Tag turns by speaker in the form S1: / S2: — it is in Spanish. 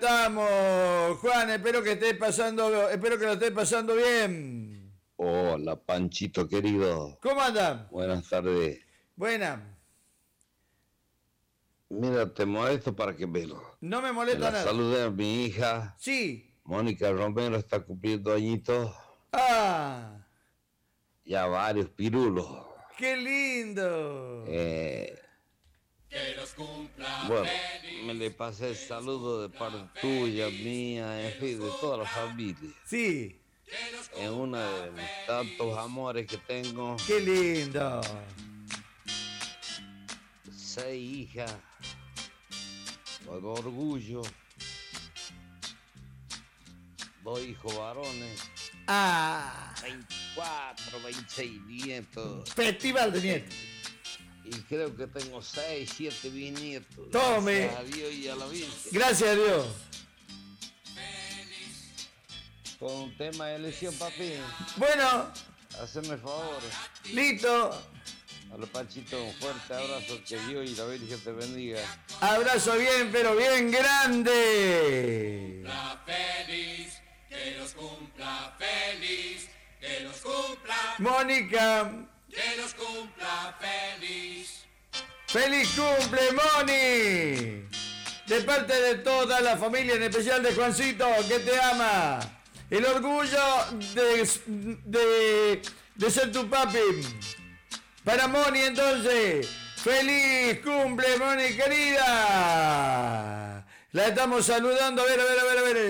S1: estamos, Juan? Espero que lo estés pasando bien.
S2: Hola, Panchito querido.
S1: ¿Cómo andan?
S2: Buenas tardes.
S1: Buena.
S2: Mira, te molesto para que
S1: No me molesta nada.
S2: Salude a mi hija.
S1: Sí.
S2: Mónica Romero está cumpliendo añitos.
S1: Ah.
S2: Ya varios pirulos.
S1: ¡Qué lindo!
S3: Que los cumpla
S2: Bueno,
S3: feliz.
S2: me le pasé el saludo de parte tuya, mía, en fin, de toda la familia.
S1: Sí.
S2: Es una de mis tantos amores que tengo.
S1: ¡Qué lindo!
S2: 6 hijas, con orgullo, 2 hijos varones,
S1: Ah.
S2: 24, 26 nietos,
S1: Festival de nietos.
S2: y creo que tengo 6, 7 bisnietos.
S1: Tome.
S2: Gracias a Dios y a la Virgen.
S1: Gracias a Dios.
S2: Con un tema de elección, papi,
S1: Bueno,
S2: haceme favores.
S1: listo.
S2: A los Panchitos, un fuerte abrazo, que Dios y la Virgen te bendiga.
S1: Abrazo bien, pero bien grande.
S3: La feliz, que los cumpla feliz, que los cumpla,
S1: Mónica,
S3: que los cumpla feliz.
S1: feliz cumple, Moni. De parte de toda la familia, en especial de Juancito, que te ama. El orgullo de ser tu papi. Para Moni, entonces, feliz cumple, Moni querida. La estamos saludando, a ver.